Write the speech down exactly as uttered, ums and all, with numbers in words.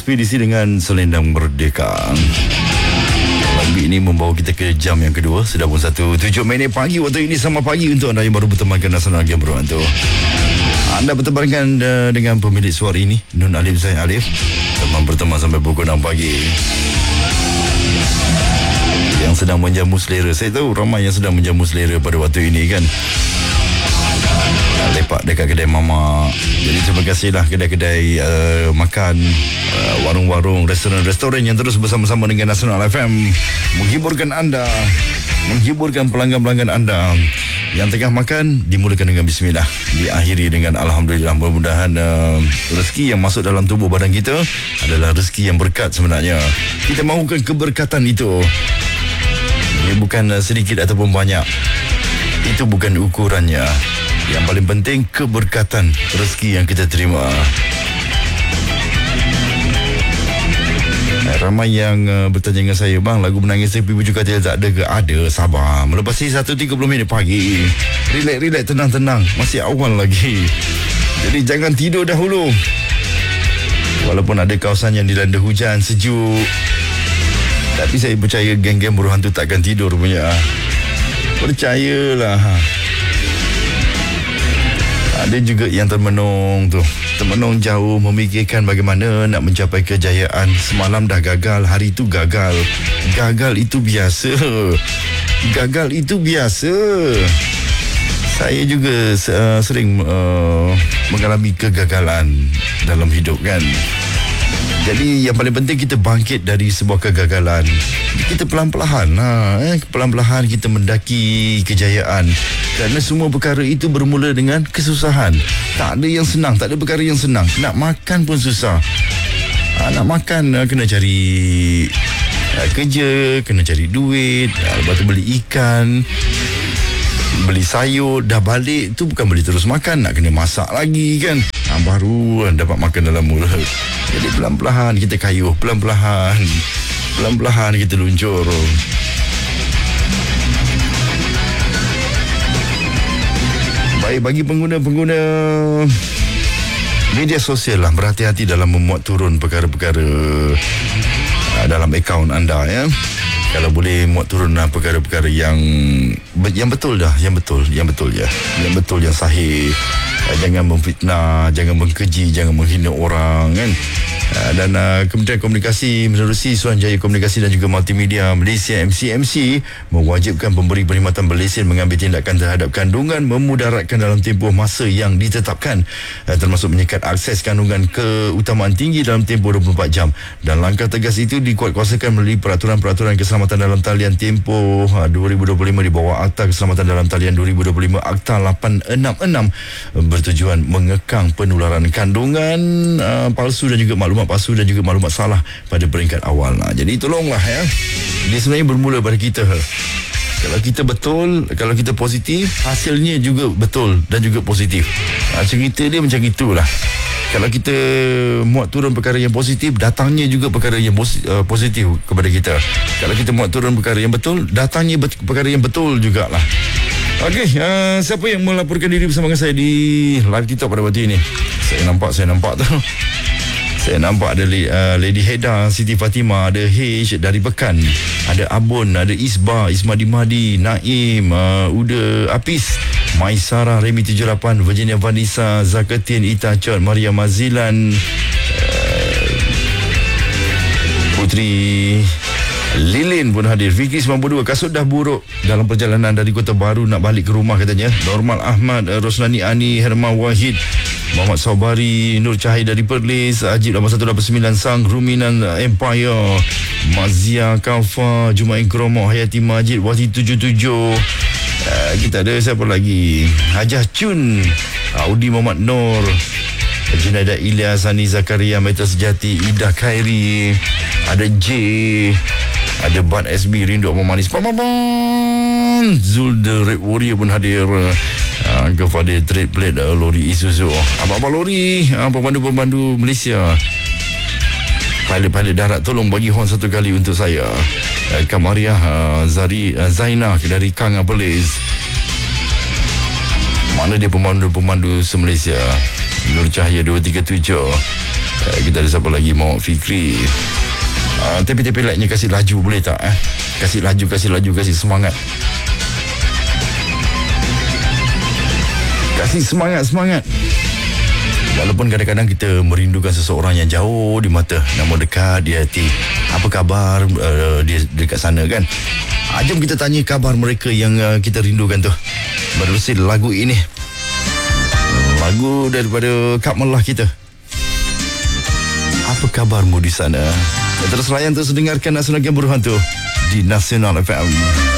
Ekspedisi dengan Selendang Merdeka. Lagu ini membawa kita ke jam yang kedua. Sudah pun satu tujuh minit pagi waktu ini. Sama pagi untuk anda yang baru bertemankan Nasional Game Berbantu. Anda bertemankan uh, dengan pemilik suara ini, Nun Alif Zain Alif. Teman berteman sampai pukul enam pagi. Yang sedang menjamu selera. Saya tahu ramai yang sedang menjamu selera pada waktu ini kan. Lepak dekat kedai mamak. Jadi terima kasihlah kedai-kedai uh, makan, uh, warung-warung, restoran-restoran yang terus bersama-sama dengan Nasional F M menghiburkan anda, menghiburkan pelanggan-pelanggan anda. Yang tengah makan dimulakan dengan bismillah, diakhiri dengan alhamdulillah. Mudah-mudahan uh, rezeki yang masuk dalam tubuh badan kita adalah rezeki yang berkat sebenarnya. Kita mahukan keberkatan itu. Ini bukan uh, sedikit ataupun banyak. Itu bukan ukurannya. Yang paling penting keberkatan rezeki yang kita terima. Ramai yang uh, bertanya dengan saya, bang, lagu Menangis Tepi Bujur Katil tak ada ke? Ada, sabar. Melepasi satu tiga puluh minit pagi. Relax, relax, tenang-tenang. Masih awal lagi. Jadi jangan tidur dahulu. Walaupun ada kawasan yang dilanda hujan, sejuk. Tapi saya percaya geng-geng buruh hantu takkan tidur punya. Percayalah. Ada juga yang termenung tu. Termenung jauh memikirkan bagaimana nak mencapai kejayaan. Semalam dah gagal, hari itu gagal. Gagal itu biasa. Gagal itu biasa. Saya juga uh, sering uh, mengalami kegagalan dalam hidup kan. Jadi yang paling penting kita bangkit dari sebuah kegagalan. Kita pelan-pelan ha, eh, pelan-pelan kita mendaki kejayaan. Kerana semua perkara itu bermula dengan kesusahan. Tak ada yang senang, tak ada perkara yang senang. Nak makan pun susah. ha, Nak makan ha, kena cari ha, kerja, kena cari duit, ha, lepas tu beli ikan, beli sayur. Dah balik tu bukan beli terus makan, nak kena masak lagi kan. ha, Baru ha, dapat makan dalam mulut. Jadi pelan-pelan kita kayuh, pelan-pelan Pelan-pelan kita luncur. Baik, bagi pengguna-pengguna media sosial lah, berhati-hati dalam memuat turun perkara-perkara dalam akaun anda ya. Kalau boleh muat turun perkara-perkara yang yang betul dah, yang betul, yang betul ya, yang betul, yang sahih. Jangan memfitnah, jangan mengkeji, jangan menghina orang kan. Dan uh, Kementerian Komunikasi menerusi Suruhanjaya Komunikasi dan juga Multimedia Malaysia M C M C mewajibkan pemberi perkhidmatan berlesen mengambil tindakan terhadap kandungan memudaratkan dalam tempoh masa yang ditetapkan, uh, termasuk menyekat akses kandungan keutamaan tinggi dalam tempoh dua puluh empat jam. Dan langkah tegas itu dikuatkuasakan melalui peraturan-peraturan keselamatan dalam talian tempoh uh, dua ribu dua puluh lima di bawah Akta Keselamatan dalam talian dua ribu dua puluh lima Akta lapan enam enam uh, bertujuan mengekang penularan kandungan uh, palsu dan juga maklumat palsu dan juga maklumat salah pada peringkat awal. Nah, jadi tolonglah ya. Dia sebenarnya bermula pada kita. Kalau kita betul, kalau kita positif, hasilnya juga betul dan juga positif. Nah, cerita dia macam itulah. Kalau kita muat turun perkara yang positif, datangnya juga perkara yang positif kepada kita. Kalau kita muat turun perkara yang betul, datangnya perkara yang betul jugalah. Okey, uh, siapa yang melaporkan diri bersama dengan saya di live TikTok pada waktu ini? Saya nampak, saya nampak tu. Saya nampak ada uh, Lady Heda, Siti Fatimah, ada H dari Pekan, ada Abun, ada Isba, Ismadi Mahdi, Naim, uh, Uda Apis, Maisara, Remy tujuh lapan, Virginia Vanessa, Zakatin, Ita Chot, Maria Mazilan, uh, Putri Lilin pun hadir. Fikri sembilan puluh dua, kasut dah buruk dalam perjalanan dari Kota Baru nak balik ke rumah katanya. Normal Ahmad, Roslani Ani, Herman Wahid, Muhammad Saubari, Nur Cahaya dari Perlis, Ajib lapan satu lapan sembilan Sang, Ruminan Empire, Mazia Kafa, Jumain Kromo, Hayati Majid, Wati tujuh tujuh. Uh, kita ada siapa lagi? Hajah Chun, Audi Muhammad Nur, Junaida Ilyas, Hani Zakaria, Meta Sejati, Ida Khairi, ada J, ada Bat S B, Rindu Abang Manis, Pamaman, Zul The Red Warrior pun hadir. Uh, kepada trade plate uh, lori Isuzu, abang-abang lori, uh, pemandu-pemandu Malaysia, pilot-pilot darat, tolong bagi horn satu kali untuk saya. uh, Kamariah, uh, Zari, uh, Zainah dari Kang Abelis. Mana dia pemandu-pemandu se-Malaysia? Nur Cahaya dua tiga tujuh. uh, Kita ada siapa lagi? Muhammad Fikri. uh, Tepi-tepi lightnya kasih laju boleh tak eh? Kasih laju, kasih laju, kasih semangat. Kasih semangat, semangat. Walaupun kadang-kadang kita merindukan seseorang yang jauh di mata, namun dekat di hati. Apa khabar uh, dia dekat sana kan? uh, Jom kita tanya kabar mereka yang uh, kita rindukan tu menerusi lagu ini. Lagu daripada Kak Melah kita. Apa kabarmu di sana? Terus layan, terus dengarkan Nasional Game Berhantu di Nasional F M.